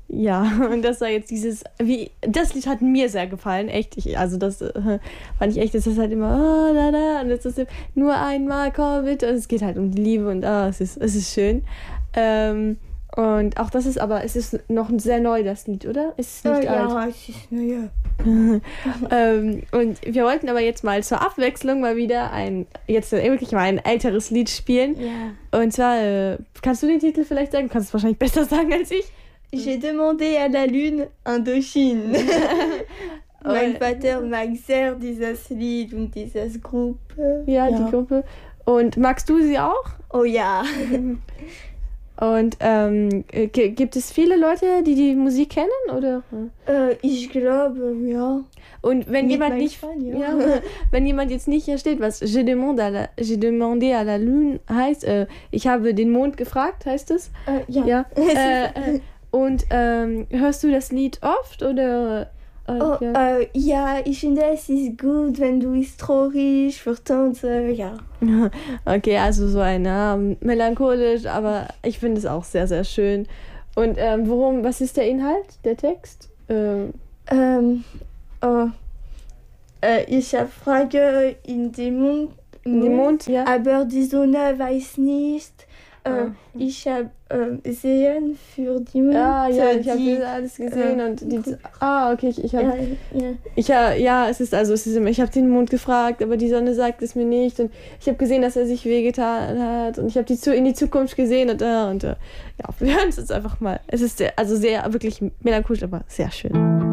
Ja, und das war jetzt das Lied hat mir sehr gefallen, echt. Das fand ich echt, das ist halt immer, und jetzt ist nur einmal komm bitte. Und es geht halt um die Liebe und es ist schön. Und auch das ist aber, es ist noch sehr neu, das Lied, oder? Ist es nicht alt? Ja, es ist neu. Und wir wollten aber jetzt mal zur Abwechslung mal wieder wirklich mal ein älteres Lied spielen. Ja. Und zwar, kannst du den Titel vielleicht sagen? Du kannst es wahrscheinlich besser sagen als ich. J'ai demandé à la Lune Indochine. Mein Vater mag sehr dieses Lied und dieses Gruppe. Ja, die Gruppe. Und magst du sie auch? Oh ja. Und gibt es viele Leute, die die Musik kennen, oder? Ich glaube, ja. Und wenn Mit jemand meinem nicht, Freund, ja. wenn jemand jetzt nicht versteht, was J'ai demandé à la Lune heißt, ich habe den Mond gefragt, heißt es? Ja. Und hörst du das Lied oft, oder? Ja, ich finde, es ist gut, wenn du bist traurig für Tanzen, ja. Okay, also so melancholisch, aber ich finde es auch sehr, sehr schön. Und was ist der Inhalt, der Text? Ich habe Frage in dem Mond, ja. Aber die Sonne weiß nicht. Ich habe Sehen für die Mond. Ja, ich habe das alles gesehen und okay, ich habe den Mond gefragt, aber die Sonne sagt es mir nicht und ich habe gesehen, dass er sich wehgetan hat und ich habe in die Zukunft gesehen und wir hören es jetzt einfach mal. Es ist sehr wirklich melancholisch, aber sehr schön.